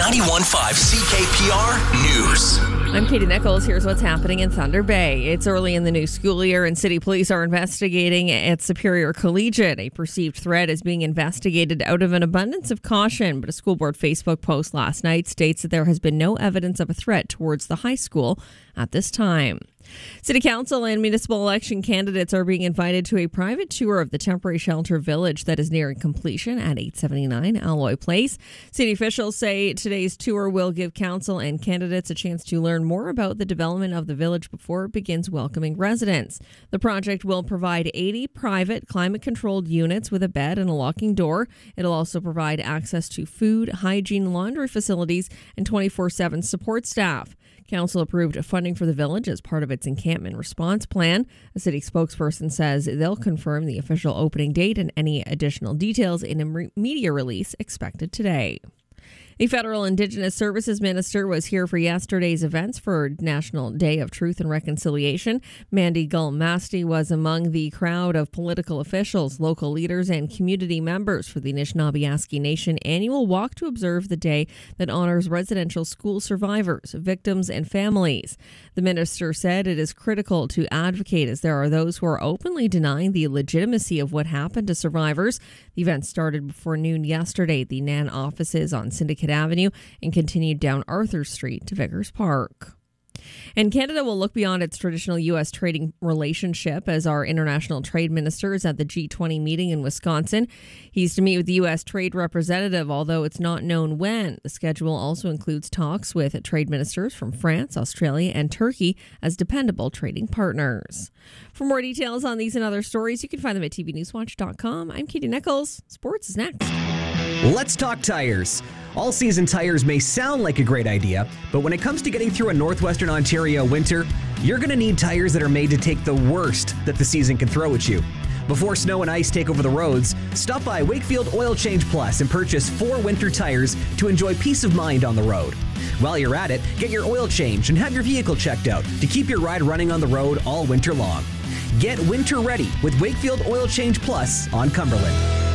91.5 CKPR News. I'm Katie Nichols. Here's what's happening in Thunder Bay. It's early in the new school year, and city police are investigating at Superior Collegiate. A perceived threat is being investigated out of an abundance of caution, but a school board Facebook post last night states that there has been no evidence of a threat towards the high school at this time. City Council and municipal election candidates are being invited to a private tour of the temporary shelter village that is nearing completion at 879 Alloy Place. City officials say today's tour will give council and candidates a chance to learn more about the development of the village before it begins welcoming residents. The project will provide 80 private climate-controlled units with a bed and a locking door. It'll also provide access to food, hygiene, laundry facilities, and 24/7 support staff. Council approved funding for the village as part of its encampment response plan. A city spokesperson says they'll confirm the official opening date and any additional details in a media release expected today. The federal Indigenous Services Minister was here for yesterday's events for National Day of Truth and Reconciliation. Mandy Gull-Masti was among the crowd of political officials, local leaders, and community members for the Anishinaabe Nation annual walk to observe the day that honors residential school survivors, victims, and families. The minister said it is critical to advocate as there are those who are openly denying the legitimacy of what happened to survivors. The event started before noon yesterday at the NAN offices on Syndicate Avenue and continued down Arthur Street to Vickers Park. And Canada will look beyond its traditional U.S. trading relationship as our international trade minister is at the G20 meeting in Wisconsin. He's to meet with the U.S. trade representative, although it's not known when. The schedule also includes talks with trade ministers from France, Australia, and Turkey as dependable trading partners. For more details on these and other stories, you can find them at tvnewswatch.com. I'm Katie Nichols. Sports is next. Let's talk tires. All-season tires may sound like a great idea, but when it comes to getting through a Northwestern Ontario winter, you're going to need tires that are made to take the worst that the season can throw at you. Before snow and ice take over the roads, stop by Wakefield Oil Change Plus and purchase 4 winter tires to enjoy peace of mind on the road. While you're at it, get your oil changed and have your vehicle checked out to keep your ride running on the road all winter long. Get winter ready with Wakefield Oil Change Plus on Cumberland.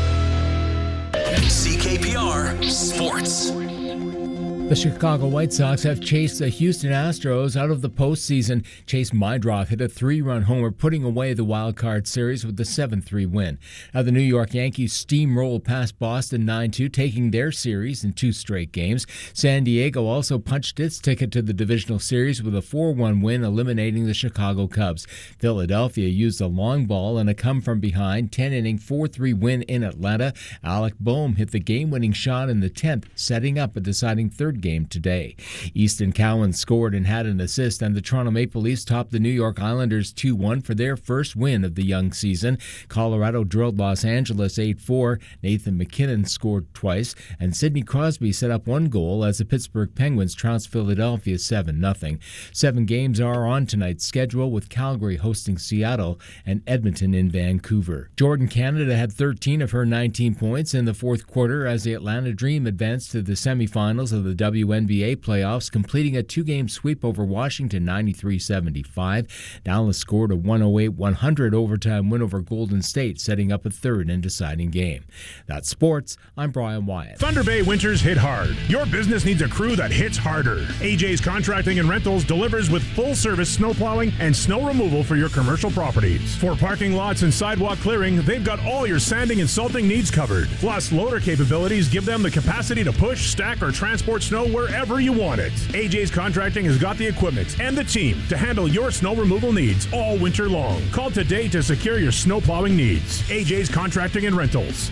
CKPR Sports. The Chicago White Sox have chased the Houston Astros out of the postseason. Chase Meidroth hit a 3-run homer, putting away the wild card series with the 7-3 win. Now the New York Yankees steamrolled past Boston 9-2, taking their series in 2 straight games. San Diego also punched its ticket to the divisional series with a 4-1 win, eliminating the Chicago Cubs. Philadelphia used a long ball and a come-from-behind 10-inning 4-3 win in Atlanta. Alec Boehm hit the game-winning shot in the 10th, setting up a deciding third game today. Easton Cowan scored and had an assist, and the Toronto Maple Leafs topped the New York Islanders 2-1 for their first win of the young season. Colorado drilled Los Angeles 8-4. Nathan McKinnon scored twice, and Sidney Crosby set up 1 goal as the Pittsburgh Penguins trounced Philadelphia 7-0. 7 games are on tonight's schedule, with Calgary hosting Seattle and Edmonton in Vancouver. Jordan Canada had 13 of her 19 points in the fourth quarter as the Atlanta Dream advanced to the semifinals of the WNBA playoffs, completing a 2-game sweep over Washington 93-75. Dallas scored a 108-100 overtime win over Golden State, setting up a third and deciding game. That's sports. I'm Brian Wyatt. Thunder Bay winters hit hard. Your business needs a crew that hits harder. AJ's Contracting and Rentals delivers with full-service snow plowing and snow removal for your commercial properties. For parking lots and sidewalk clearing, they've got all your sanding and salting needs covered. Plus, loader capabilities give them the capacity to push, stack, or transport snow wherever you want it. AJ's Contracting has got the equipment and the team to handle your snow removal needs all winter long. Call today to secure your snow plowing needs. AJ's Contracting and Rentals,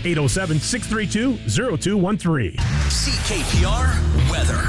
807-632-0213. CKPR Weather.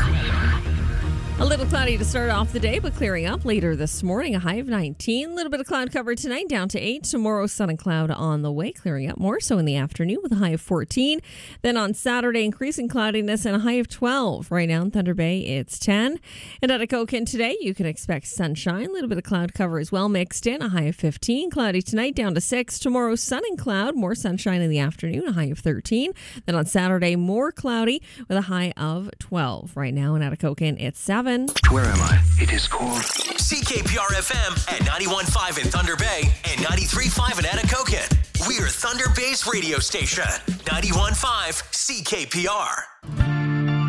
A little cloudy to start off the day, but clearing up later this morning. A high of 19. A little bit of cloud cover tonight, down to 8. Tomorrow, sun and cloud on the way, clearing up more so in the afternoon with a high of 14. Then on Saturday, increasing cloudiness and a high of 12. Right now in Thunder Bay, it's 10. And at Atikokan today, you can expect sunshine. A little bit of cloud cover as well mixed in. A high of 15. Cloudy tonight, down to 6. Tomorrow, sun and cloud. More sunshine in the afternoon, a high of 13. Then on Saturday, more cloudy with a high of 12. Right now in Atikokan, it's 7. Where am I? It is called CKPR FM at 91.5 in Thunder Bay and 93.5 in Atikokan. We're Thunder Bay's radio station. 91.5 CKPR.